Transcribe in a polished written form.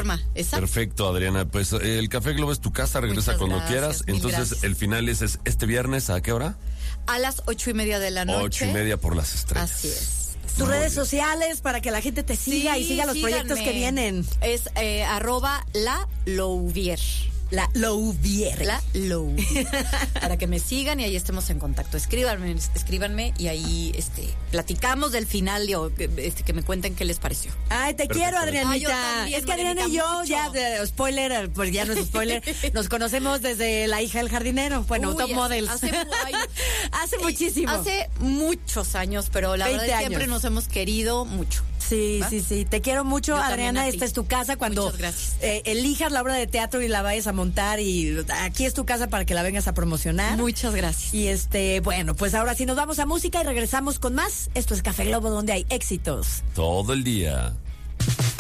forma. Exacto. Perfecto, Adriana. Pues el Café Globo es tu casa, regresa Muchas cuando gracias, quieras. mil Entonces, gracias. el final es este viernes, ¿a qué hora? A las 8:30 de la noche. 8:30 por las estrellas. Así es. Tus Muy redes bien. sociales para que la gente te siga y siga los proyectos que vienen. Es @LaLouvier. La Louvier. La Louvier. Para que me sigan y ahí estemos en contacto. Escríbanme y ahí platicamos del final o que me cuenten qué les pareció. Ay, te quiero, Adrianita. Ay, yo también, Es que Adriana y Marianita, yo, mucho. ya, spoiler, pues ya no es spoiler, nos conocemos desde La hija del jardinero. Bueno, Uy, Top Models. Hace muchísimo. Hace muchos años, pero la 20 verdad es que siempre años. nos hemos querido mucho. Sí, ¿va? sí. Te quiero mucho, Yo también Adriana. a ti. Esta es tu casa cuando Muchas gracias. elijas la obra de teatro y la vayas a montar. Y aquí es tu casa para que la vengas a promocionar. Muchas gracias. Y bueno, pues ahora sí nos vamos a música y regresamos con más. Esto es Café Globo, donde hay éxitos. Todo el día.